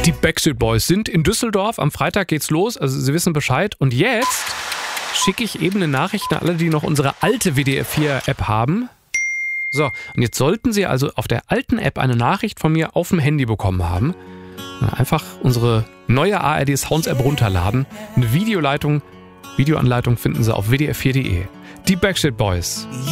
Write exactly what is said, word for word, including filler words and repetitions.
Die Backstreet Boys sind in Düsseldorf. Am Freitag geht's los. Also Sie wissen Bescheid. Und jetzt schicke ich eben eine Nachricht an alle, die noch unsere alte W D R vier App haben. So, und jetzt sollten Sie also auf der alten App eine Nachricht von mir auf dem Handy bekommen haben. Einfach unsere neue A R D Sounds App runterladen. Eine Videoleitung, Videoanleitung finden Sie auf w d r vier punkt d e. Die Backstreet Boys.